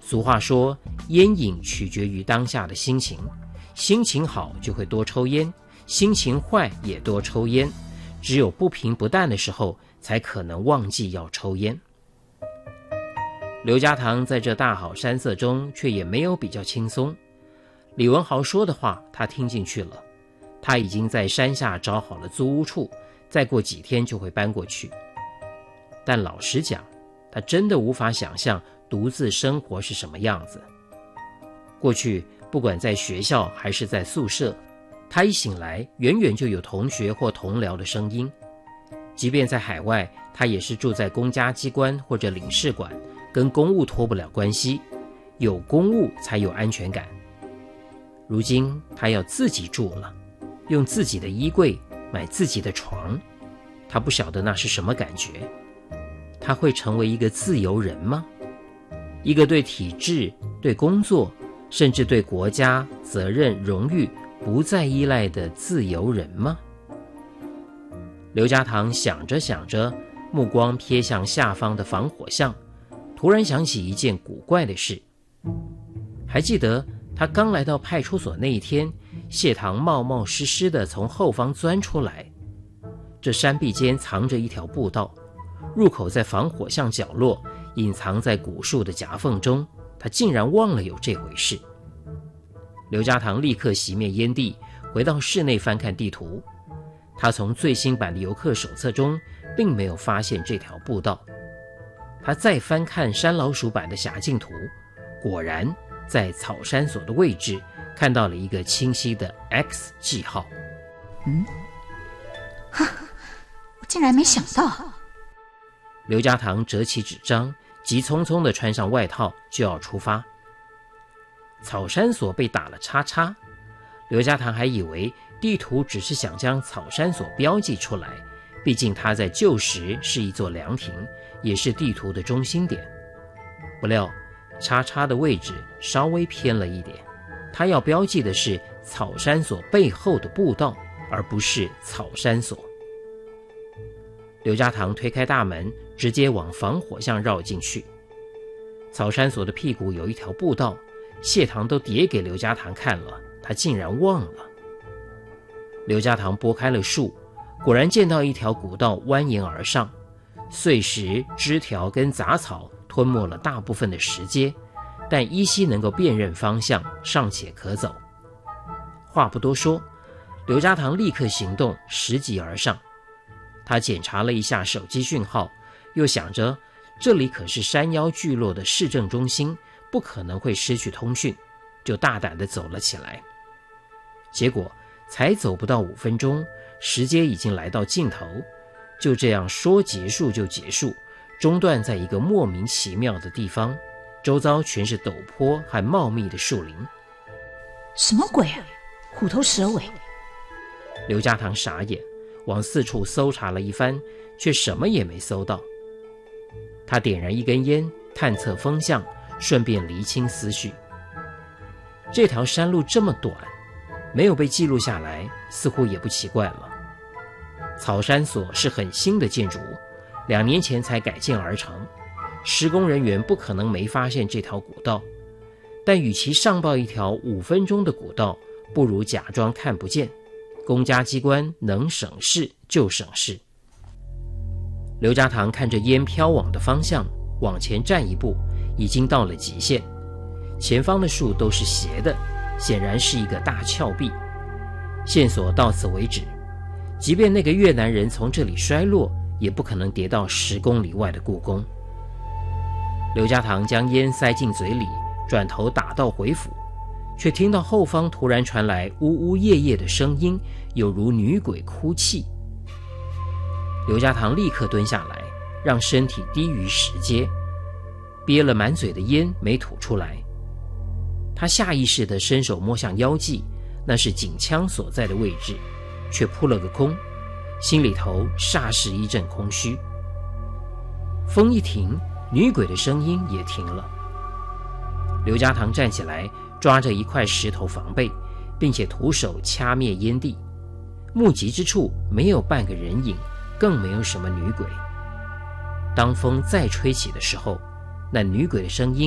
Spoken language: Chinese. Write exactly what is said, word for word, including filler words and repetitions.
俗话说，烟瘾取决于当下的心情，心情好就会多抽烟，心情坏也多抽烟，只有不平不淡的时候，才可能忘记要抽烟。刘家堂在这大好山色中，却也没有比较轻松。李文豪说的话，他听进去了。他已经在山下找好了租屋处，再过几天就会搬过去。但老实讲，他真的无法想象独自生活是什么样子。过去，不管在学校还是在宿舍，他一醒来，远远就有同学或同僚的声音。即便在海外，他也是住在公家机关或者领事馆，跟公务脱不了关系，有公务才有安全感。如今他要自己住了，用自己的衣柜买自己的床，他不晓得那是什么感觉。他会成为一个自由人吗？一个对体制、对工作，甚至对国家、责任、荣誉不再依赖的自由人吗？刘家堂想着想着，目光瞥向下方的防火巷，突然想起一件古怪的事。还记得他刚来到派出所那一天，谢堂冒冒失失地从后方钻出来。这山壁间藏着一条步道，入口在防火巷角落，隐藏在古树的夹缝中，他竟然忘了有这回事。刘家堂立刻熄灭烟蒂，回到室内翻看地图。他从最新版的游客手册中并没有发现这条步道。他再翻看山老鼠版的辖境图，果然在草山所的位置看到了一个清晰的 X 记号。 嗯，哈，我竟然没想到。 刘家堂折起纸张，急匆匆地穿上外套就要出发。草山所被打了叉叉，刘家堂还以为地图只是想将草山所标记出来，毕竟它在旧时是一座凉亭，也是地图的中心点。不料叉叉的位置稍微偏了一点，他要标记的是草山所背后的步道，而不是草山所。刘家堂推开大门，直接往防火巷绕进去。草山所的屁股有一条步道，谢堂都叠给刘家堂看了，他竟然忘了。刘家堂拨开了树，果然见到一条古道蜿蜒而上，碎石、枝条跟杂草吞没了大部分的石阶，但依稀能够辨认方向，尚且可走。话不多说，刘家堂立刻行动，拾级而上。他检查了一下手机讯号，又想着这里可是山腰聚落的市政中心，不可能会失去通讯，就大胆地走了起来。结果才走不到五分钟，石阶已经来到尽头，就这样说结束就结束，中断在一个莫名其妙的地方，周遭全是陡坡和茂密的树林。 什么鬼啊，虎头蛇尾！ 刘家堂傻眼，往四处搜查了一番，却什么也没搜到。他点燃一根烟，探测风向，顺便厘清思绪。这条山路这么短，没有被记录下来，似乎也不奇怪了。草山所是很新的建筑物，两年前才改建而成，施工人员不可能没发现这条古道。但与其上报一条五分钟的古道，不如假装看不见。公家机关能省事就省事。刘家堂看着烟飘往的方向，往前站一步，已经到了极限。前方的树都是斜的，显然是一个大峭壁。线索到此为止，即便那个越南人从这里摔落，也不可能跌到十公里外的故宫。刘家堂将烟塞进嘴里，转头打道回府，却听到后方突然传来呜呜咽咽的声音，有如女鬼哭泣。刘家堂立刻蹲下来，让身体低于石阶，憋了满嘴的烟没吐出来。他下意识地伸手摸向腰际，那是警枪所在的位置，却扑了个空，心里头霎时一阵空虚。风一停，女鬼的声音也停了。刘家堂站起来，抓着一块石头防备，并且徒手掐灭烟蒂。目及之处没有半个人影，更没有什么女鬼。当风再吹起的时候，那女鬼的声音